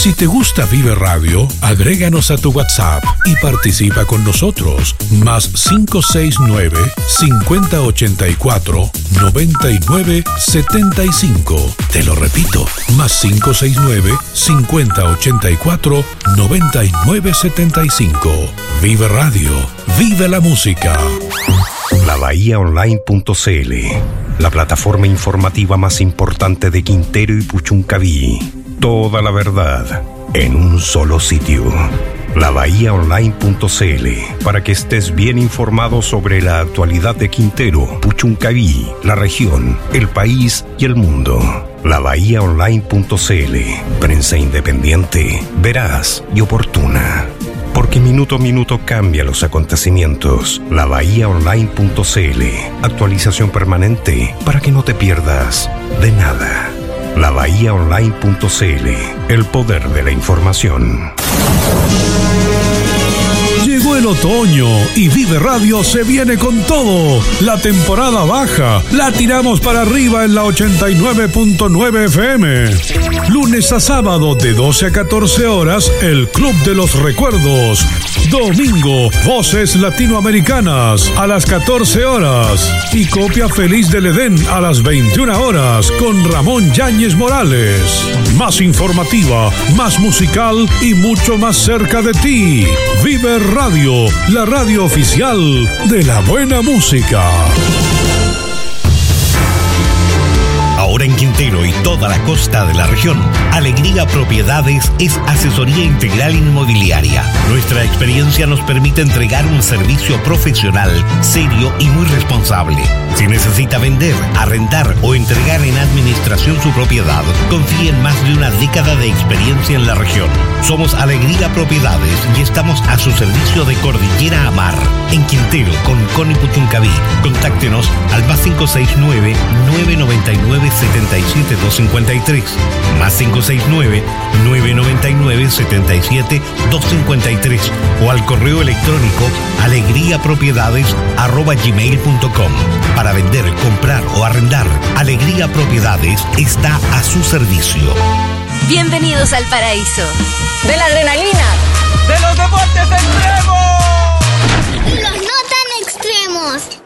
Si te gusta Vive Radio, agréganos a tu WhatsApp y participa con nosotros. Más 569-5084-9975. Te lo repito, más 569-5084-9975. Vive Radio, vive la música. LaBahiaOnline.cl, la plataforma informativa más importante de Quintero y Puchuncaví. Toda la verdad en un solo sitio. LaBahiaOnline.cl, para que estés bien informado sobre la actualidad de Quintero, Puchuncaví, la región, el país y el mundo. LaBahiaOnline.cl, prensa independiente, veraz y oportuna. Porque minuto a minuto cambia los acontecimientos. LaBahiaOnline.cl, actualización permanente para que no te pierdas de nada. LaBahiaOnline.cl, el poder de la información. Llegó el otoño y Vive Radio se viene con todo. La temporada baja la tiramos para arriba en la 89.9 FM. Lunes a sábado de 12 a 14 horas, el Club de los Recuerdos. Domingo, Voces Latinoamericanas a las 14 horas. Y Copia Feliz del Edén a las 21 horas con Ramón Yáñez Morales. Más informativa, más musical y mucho más cerca de ti. Vive Radio, la radio oficial de la buena música. Ahora en Quintero y toda la costa de la región, Alegría Propiedades es asesoría integral inmobiliaria. Nuestra experiencia nos permite entregar un servicio profesional, serio y muy responsable. Si necesita vender, arrendar o entregar en administración su propiedad, confíe en más de una década de experiencia en la región. Somos Alegría Propiedades y estamos a su servicio de Cordillera a Mar. En Quintero, con y Puchuncaví. Contáctenos al más 569-999-77253, más 569-999-77253 o al correo electrónico alegriapropiedades@gmail.com. Para vender, comprar o arrendar, Alegría Propiedades está a su servicio. Bienvenidos al paraíso de la adrenalina, de los deportes extremos, los no tan extremos.